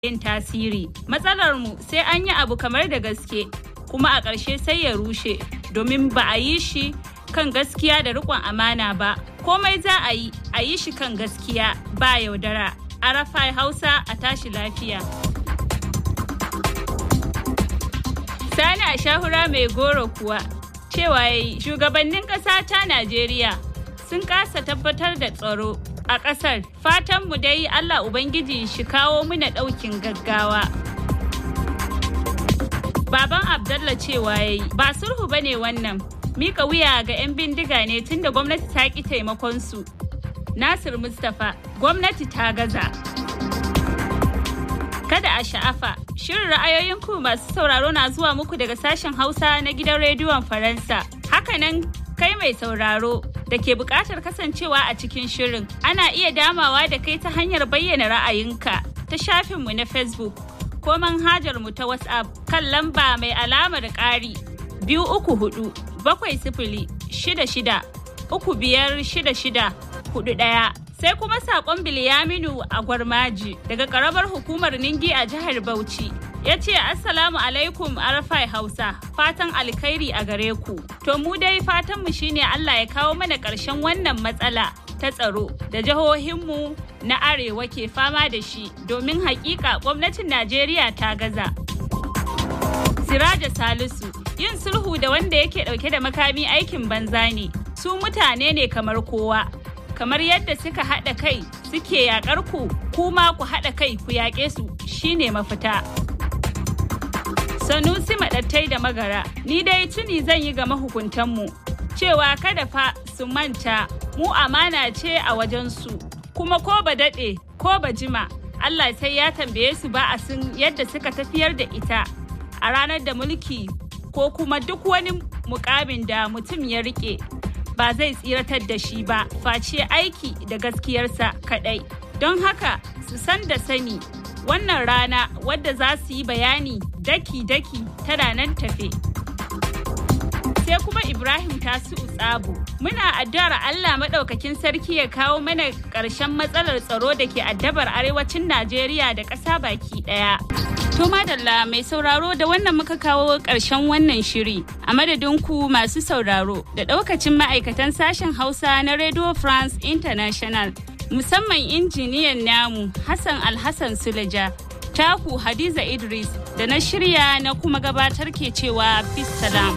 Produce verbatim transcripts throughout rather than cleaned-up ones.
yin tasiri. Matsalar mu sai an yi abu kamar da gaske, kuma a ƙarshe sai ya rushe, domin ba a yi shi kan gaskiya da riƙon amana ba. Komai za a yi, a yi shi kan gaskiya ba yaudara. Arafai Hausa, a tashi lafiya. Sani Ashahura mai goro kuwa cewa yayi shugabannin ƙasa ta Najeriya sun kasa tabbatar da tsaro a ƙasar. Fatan mu dai Allah Ubangiji shi kawo muna ɗaukin gaggawa. Baban Abdallah cewa yayi ba sulhu bane wannan, mika wuya ga 'yan bindiga ne tunda gwamnati ta ki taimakon su. Nasir Mustapha, gwamnati ta gaza. Kada a sha'afa, shirin ra'ayoyin ku masu sauraro na zuwa muku daga sashen Hausa na gidan rediyon Faransa. Hakanan kai mai sauraro da ke buƙatar kasancewa a cikin shirin, ana iya damawa da kai ta hanyar bayyana ra'ayinka ta shafinmu na Facebook ko manhajarmu ta WhatsApp kan lamba mai alamar ƙari biyu uku hudu bakwai sifili shida shida uku biyar shida shida hudu ɗaya. Sai kuma saƙon Bilyaminu a Gwarmaji daga ƙaramar hukumar Ningi a jihar Bauchi. Ya ce Assalamu alaikum Arafai Hausa, fatan alkhairi a gare ku. To mu dai fatanmu shine Allah ya kawo mana ƙarshen wannan matsala ta tsaro da jihohinmu na arewa ke fama da shi, domin haƙiƙa gwamnatin Najeriya ta gaza. Siraja Salisu, yin sulhu da wanda yake ɗauke da makami aikin banza ne. Su mutane ne kamar kowa. Kamar yadda suka haɗa kai suke yaƙar ku, kuma ku haɗa kai ku yaƙe su shine mafita. Sanusi Maɗattai da Magara, ni dai tuni zan yi ga mahukuntanmu cewa kada fa su manta mu amana ce a wajensu, kuma ko ba daɗe ko ba jima Allah sai ya tambaye su ba a sun yadda suka tafiyar da ita a ranar da mulki ko kuma duk wani mukamin da mutum ya riƙe ba zai tsiratar da shi ba face aiki da gaskiyarsa kaɗai. Don haka su san da sani wannan rana wadda za su yi bayani daki-daki tana nan tafe. Sai kuma Ibrahim Tasi'u Tsabo, muna addu'ar Allah maɗaukakin sarki ya kawo mana ƙarshen matsalar tsaro da ke addabar arewacin Najeriya da ƙasa baki ɗaya. To madalla mai sauraro, da wannan muka kawo ƙarshen wannan shiri. A madadin ku masu sauraro da ɗaukacin ma'aikatan sashen Hausa na Radio France International, musamman injiniyan namu Hassan Alhassan Suleja, taku Hadiza Idris da na shirya na kuma gabatar ke cewa bis salam.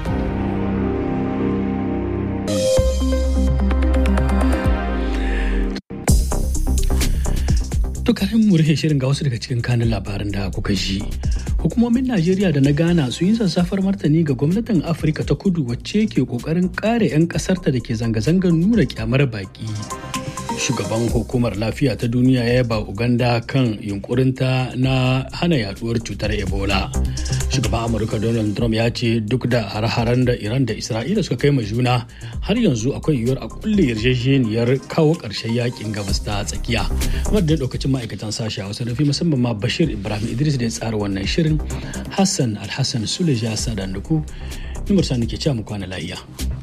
Tukarin mu rufe shirin ga wasu daga cikin kanin labaran da kuka ji. Hukumomin Najeriya da na Ghana sun yi sassafar martani ga gwamnatin Afirka ta Kudu wacce ke kokarin kare 'yan kasarta da ke zanga-zangar nuna kyamar baki. Shugaban hukumar lafiya ta duniya ya yaba Uganda kan yunkurinta na hana yaduwar cutar Ebola. Shugaban Amurka Donald Trump ya ce duk da har-haren da Iran da Isra'ila suka kai ma juna, har yanzu akwai yiwuwar a kulle yarjejeniyar kawo ƙarshen yakin gabas ta tsakiya. Wadda lokacin ma'aikatan sashi a wasu nufi musamman ma Bashir Ibrahim Idris da ya tsara wannan shirin, Hassan Alhassan Suleja Sadanduku, Nimar Sani ke cewa mu kwana lafiya.